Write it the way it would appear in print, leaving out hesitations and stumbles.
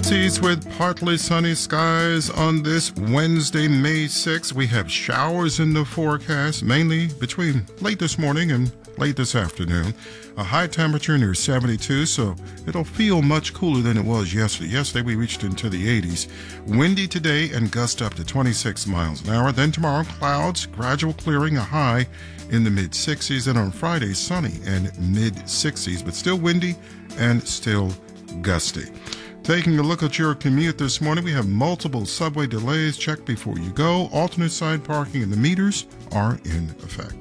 60s with partly sunny skies on this Wednesday, May 6th. We have showers in the forecast, mainly between late this morning and late this afternoon. A high temperature near 72, so it'll feel much cooler than it was yesterday. Yesterday we reached into the 80s. Windy today and gust up to 26 miles an hour. Then tomorrow, clouds, gradual clearing, a high in the mid-60s. And on Friday, sunny and mid-60s, but still windy and still gusty. Taking a look at your commute this morning, we have multiple subway delays. Check before you go. Alternate side parking and the meters are in effect.